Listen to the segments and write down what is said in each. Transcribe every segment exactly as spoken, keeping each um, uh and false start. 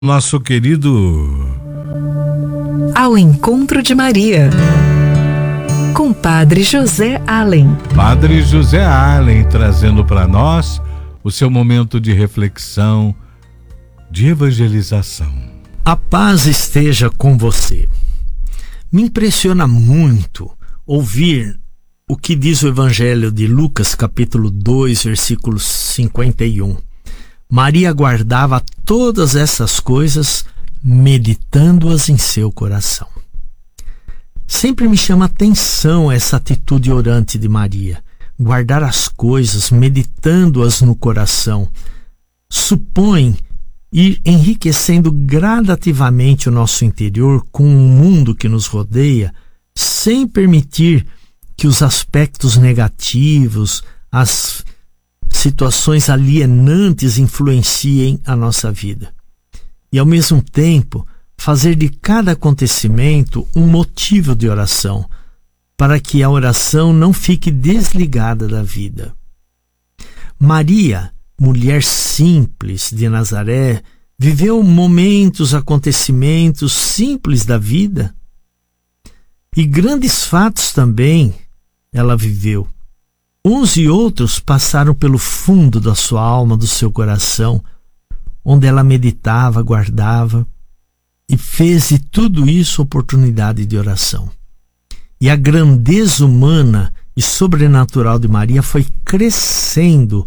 Nosso querido Ao Encontro de Maria, com Padre José Allen. Padre José Allen trazendo para nós o seu momento de reflexão, de evangelização. A paz esteja com você. Me impressiona muito ouvir o que diz o Evangelho de Lucas, capítulo dois, versículo cinquenta e um. Maria guardava todas essas coisas, meditando-as em seu coração. Sempre me chama a atenção essa atitude orante de Maria. Guardar as coisas, meditando-as no coração, supõe ir enriquecendo gradativamente o nosso interior com o mundo que nos rodeia, sem permitir que os aspectos negativos, as situações alienantes influenciem a nossa vida. E, ao mesmo tempo, fazer de cada acontecimento um motivo de oração, para que a oração não fique desligada da vida. Maria, mulher simples de Nazaré, viveu momentos, acontecimentos simples da vida. E grandes fatos também ela viveu. Uns e outros passaram pelo fundo da sua alma, do seu coração, onde ela meditava, guardava e fez de tudo isso oportunidade de oração. E a grandeza humana e sobrenatural de Maria foi crescendo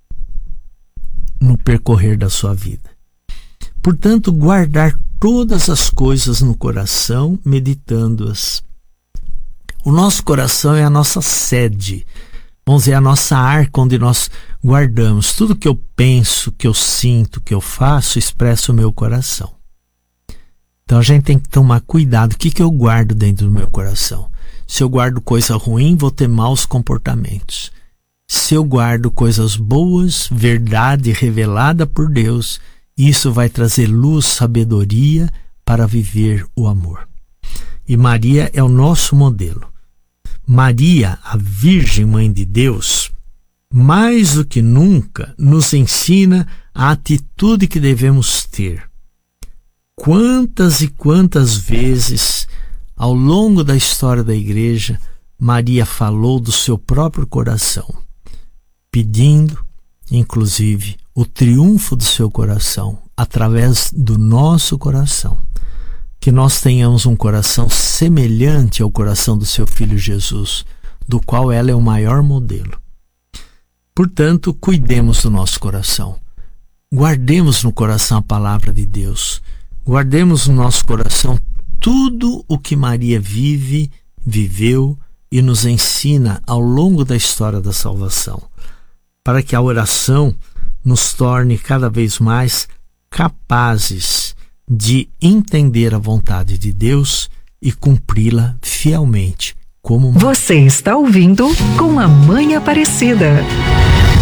no percorrer da sua vida. Portanto, guardar todas as coisas no coração, meditando-as. O nosso coração é a nossa sede, vamos dizer, a nossa arca onde nós guardamos. Tudo que eu penso, que eu sinto, que eu faço, expressa o meu coração. Então a gente tem que tomar cuidado. O que, que eu guardo dentro do meu coração? Se eu guardo coisa ruim, vou ter maus comportamentos. Se eu guardo coisas boas, verdade revelada por Deus, isso vai trazer luz, sabedoria para viver o amor. E Maria é o nosso modelo. Maria, a Virgem Mãe de Deus, mais do que nunca nos ensina a atitude que devemos ter. Quantas e quantas vezes, ao longo da história da Igreja, Maria falou do seu próprio coração, pedindo, inclusive, o triunfo do seu coração, através do nosso coração. Que nós tenhamos um coração semelhante ao coração do seu Filho Jesus, do qual ela é o maior modelo. Portanto, cuidemos do nosso coração. Guardemos no coração a palavra de Deus. Guardemos no nosso coração tudo o que Maria vive, viveu e nos ensina ao longo da história da salvação, para que a oração nos torne cada vez mais capazes de entender a vontade de Deus e cumpri-la fielmente como Você está ouvindo Com a Mãe Aparecida.